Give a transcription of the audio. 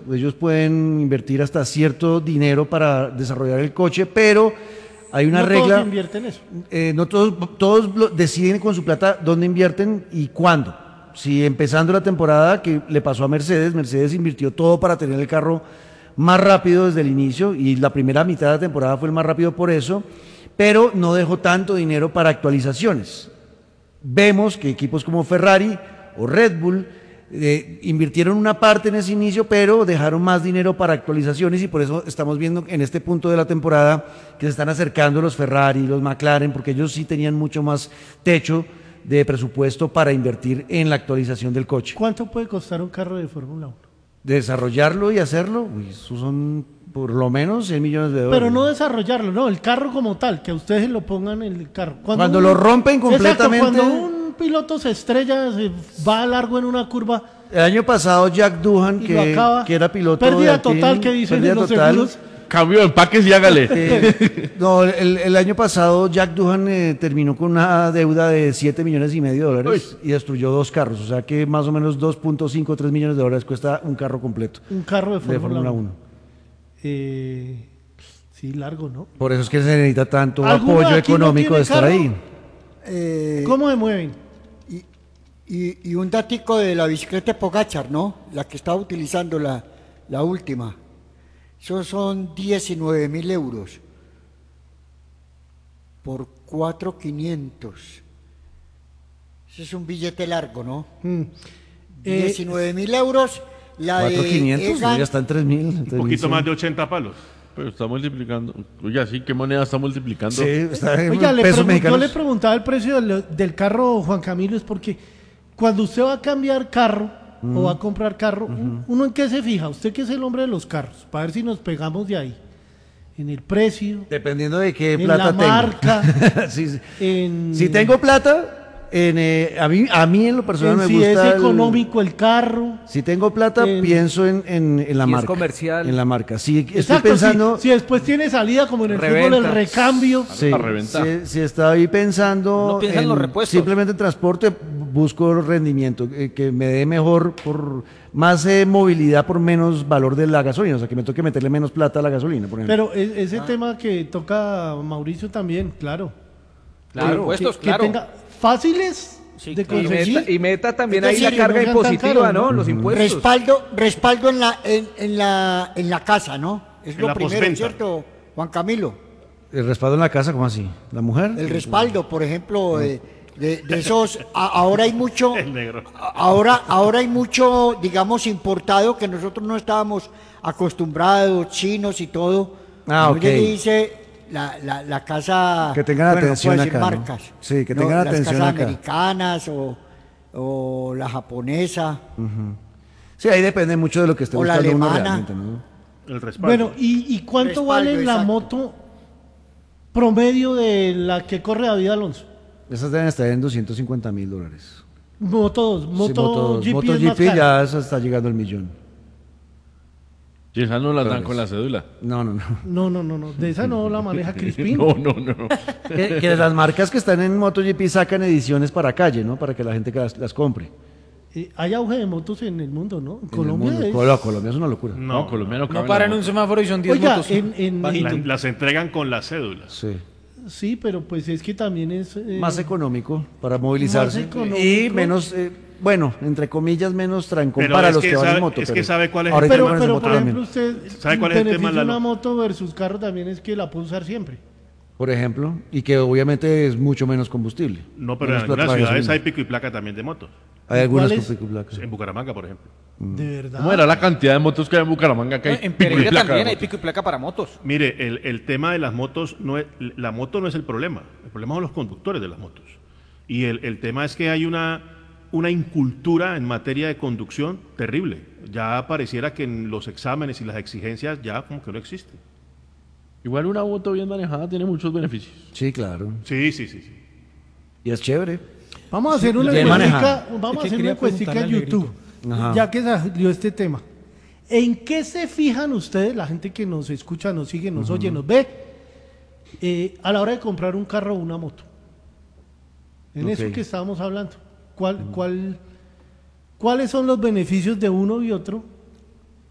ellos pueden invertir hasta cierto dinero para desarrollar el coche, pero hay una regla. Todos invierten eso. No todos deciden con su plata dónde invierten y cuándo. Si empezando la temporada, que le pasó a Mercedes, Mercedes invirtió todo para tener el carro más rápido desde el inicio y la primera mitad de la temporada fue el más rápido por eso, pero no dejó tanto dinero para actualizaciones. Vemos que equipos como Ferrari o Red Bull invirtieron una parte en ese inicio, pero dejaron más dinero para actualizaciones y por eso estamos viendo en este punto de la temporada que se están acercando los Ferrari, los McLaren, porque ellos sí tenían mucho más techo de presupuesto para invertir en la actualización del coche. ¿Cuánto puede costar un carro de Fórmula 1? Desarrollarlo y hacerlo, eso son por lo menos 100 millones de dólares. Pero no desarrollarlo, no, el carro como tal, que ustedes lo pongan en el carro. Cuando lo rompen completamente. Exacto, cuando un piloto se estrella, se va largo en una curva. El año pasado Jack Doohan, que era piloto pérdida de Alpine, total, que dicen pérdida en los total. seguros. Cambio de empaques y hágale. No, el año pasado Jack Doohan terminó con una deuda de 7 millones y medio de dólares y destruyó 2 carros. O sea que más o menos 2.5 o 3 millones de dólares cuesta un carro completo. Un carro de Fórmula 1. 1. Sí, largo, ¿no? Por eso es que se necesita tanto ¿Alguno apoyo aquí no económico de tiene estar carro? ahí. ¿Cómo se mueven? Y un datico de la bicicleta Pogacar, ¿no? La que estaba utilizando la última. Esos son 19.000 euros por 4.500. Ese es un billete largo, ¿no? 19.000 euros. La 4.500, Egan, ya está en 3.000. Un poquito más de 80 palos. Pero está multiplicando. Oye, sí, ¿qué moneda está multiplicando? Sí, está en Oiga, pesos yo mexicanos. le preguntaba el precio del carro, Juan Camilo, es porque cuando usted va a cambiar carro o va a comprar carro, ¿uno en qué se fija? Usted que es el hombre de los carros, para ver si nos pegamos de ahí. En el precio, Dependiendo de qué en plata la tengo. marca, Sí. en... Si tengo plata, a mí en lo personal me si gusta. es económico el carro. Si tengo plata, pienso en la Si es marca. comercial. En la marca. Si estoy Exacto, pensando. si después tiene salida como en el Reventa. fútbol, el recambio. Sí, a reventar. si estoy pensando No piensa en los repuestos. simplemente en transporte, busco rendimiento, que me dé mejor, por más movilidad por menos valor de la gasolina, o sea, que me toque meterle menos plata a la gasolina, por ejemplo. Pero ese tema que toca Mauricio también, claro. Claro, impuestos, claro. Que tenga fáciles Sí, de claro. conseguir. Y meta también Es ahí la decir, carga no sean tan impositiva, caros, ¿no? ¿no? Los impuestos. respaldo en la casa, ¿no? Es En lo la primero, postventa. ¿cierto, Juan Camilo? El respaldo en la casa, ¿cómo así? ¿La mujer? El respaldo, por ejemplo, de esos, ahora hay mucho, El negro. ahora hay mucho, digamos, importado que nosotros no estábamos acostumbrados, chinos y todo. Ah, ok. Yo le dice la casa, Que tengan bueno, no atención puedo decir acá, ¿no? marcas, Sí, que tengan atención las acá. casas americanas o la japonesa. Sí, ahí depende mucho de lo que esté O la buscando uno alemana. realmente, ¿no? El respaldo. Bueno, ¿y cuánto Respaldo, vale la exacto. moto promedio de la que corre David Alonso? Esas deben estar en $250,000. Moto 2, Sí, Moto GP es más MotoGP cara. ya esa está llegando al millón. Y esas no las dan con la cédula. No. No, de esa no la maneja Crispin. No. que las marcas que están en MotoGP sacan ediciones para calle, ¿no? Para que la gente que las compre. Hay auge de motos en el mundo, ¿no? En Colombia el mundo. es... Colombia es una locura. No, colombiano No paran en un semáforo y son 10 Oiga, motos. Las entregan con las cédulas. Sí. sí, pero pues es que también es... Más económico para movilizarse. más económico. Y menos, bueno, entre comillas, menos trancón Pero para es los que que van sabe- en moto. es que sabe cuál es el ahorita pero, con ese pero motor por ejemplo, también. usted... ¿Sabe cuál es el tema, beneficio de Lalo? una moto versus carro también es que la puede usar siempre. Por ejemplo, y que obviamente es mucho menos combustible. No, pero en Menos plata algunas para ciudades gasolina. hay pico y placa también de motos. Hay algunas ¿Cuáles? con pico y placa. En Bucaramanga, por ejemplo. De verdad. ¿Cómo era la cantidad de motos que hay en Bucaramanga? Que hay En pico y Pereira placa de también hay motos? pico y placa para motos. Mire, el tema de las motos, la moto no es el problema son los conductores de las motos. Y el tema es que hay una incultura en materia de conducción terrible. Ya pareciera que en los exámenes y las exigencias ya como que no existe. Igual una moto bien manejada tiene muchos beneficios. Sí, claro. Sí. Y es chévere. Vamos a hacer una bien encuestica, manejada. vamos a Es que hacer una quería encuestica en preguntarle al YouTube, Ajá. ya que salió este tema. ¿En qué se fijan ustedes, la gente que nos escucha, nos sigue, nos oye, nos ve, a la hora de comprar un carro o una moto? En eso Ok. que estábamos hablando. ¿Cuáles son los beneficios de uno y otro?